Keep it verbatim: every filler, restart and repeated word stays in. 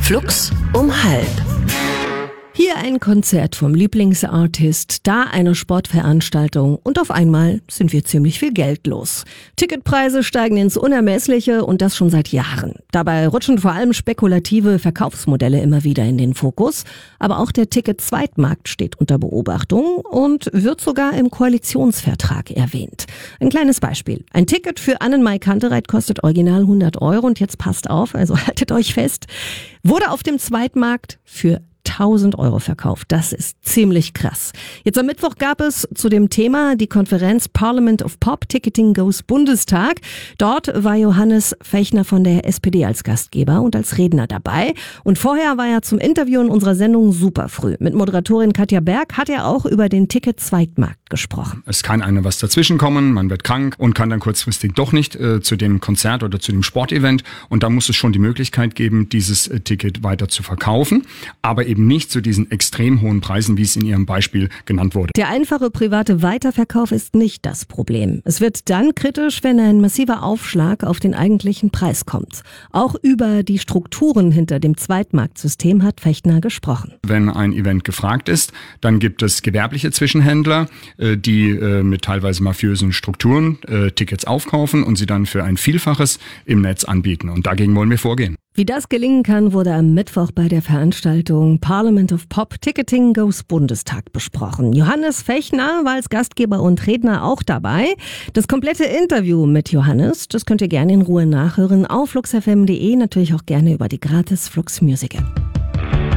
Flux um halb. Hier ein Konzert vom Lieblingsartist, da eine Sportveranstaltung und auf einmal sind wir ziemlich viel Geld los. Ticketpreise steigen ins Unermessliche und das schon seit Jahren. Dabei rutschen vor allem spekulative Verkaufsmodelle immer wieder in den Fokus. Aber auch der Ticket-Zweitmarkt steht unter Beobachtung und wird sogar im Koalitionsvertrag erwähnt. Ein kleines Beispiel. Ein Ticket für Annenmai Kantereit kostet original hundert Euro und jetzt passt auf, also haltet euch fest, wurde auf dem Zweitmarkt für tausend Euro verkauft. Das ist ziemlich krass. Jetzt am Mittwoch gab es zu dem Thema die Konferenz Parliament of Pop, Ticketing Goes Bundestag. Dort war Johannes Fechner von der S P D als Gastgeber und als Redner dabei. Und vorher war er zum Interview in unserer Sendung super früh. Mit Moderatorin Katja Berg hat er auch über den Ticket-Zweitmarkt gesprochen. Es kann einem was dazwischen kommen, man wird krank und kann dann kurzfristig doch nicht äh, zu dem Konzert oder zu dem Sportevent. Und da muss es schon die Möglichkeit geben, dieses äh, Ticket weiter zu verkaufen. Aber eben nicht zu diesen extrem hohen Preisen, wie es in Ihrem Beispiel genannt wurde. Der einfache private Weiterverkauf ist nicht das Problem. Es wird dann kritisch, wenn ein massiver Aufschlag auf den eigentlichen Preis kommt. Auch über die Strukturen hinter dem Zweitmarktsystem hat Fechner gesprochen. Wenn ein Event gefragt ist, dann gibt es gewerbliche Zwischenhändler, die mit teilweise mafiösen Strukturen Tickets aufkaufen und sie dann für ein Vielfaches im Netz anbieten. Und dagegen wollen wir vorgehen. Wie das gelingen kann, wurde am Mittwoch bei der Veranstaltung Parliament of Pop, Ticketing Goes Bundestag besprochen. Johannes Fechner war als Gastgeber und Redner auch dabei. Das komplette Interview mit Johannes, das könnt ihr gerne in Ruhe nachhören auf flux f m punkt d e, natürlich auch gerne über die gratis Flux Music App.